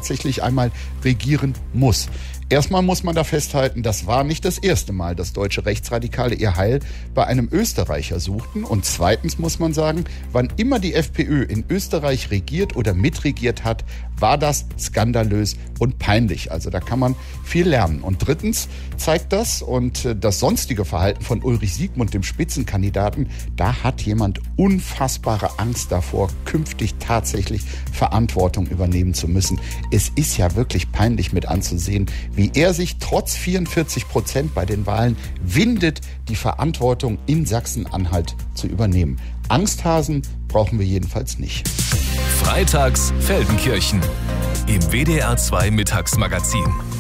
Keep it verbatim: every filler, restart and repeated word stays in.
tatsächlich einmal regieren muss. Erstmal muss man da festhalten, das war nicht das erste Mal, dass deutsche Rechtsradikale ihr Heil bei einem Österreicher suchten. Und zweitens muss man sagen, wann immer die FPÖ in Österreich regiert oder mitregiert hat, war das skandalös und peinlich. Also da kann man viel lernen. Und drittens zeigt das und das sonstige Verhalten von Ulrich Siegmund, dem Spitzenkandidaten, da hat jemand unfassbare Angst davor, künftig tatsächlich Verantwortung übernehmen zu müssen. Es ist ja wirklich peinlich mit anzusehen, wie er sich trotz vierundvierzig Prozent bei den Wahlen windet, die Verantwortung in Sachsen-Anhalt zu übernehmen. Angsthasen brauchen wir jedenfalls nicht. Freitags Feldenkirchen im W D R zwei Mittagsmagazin.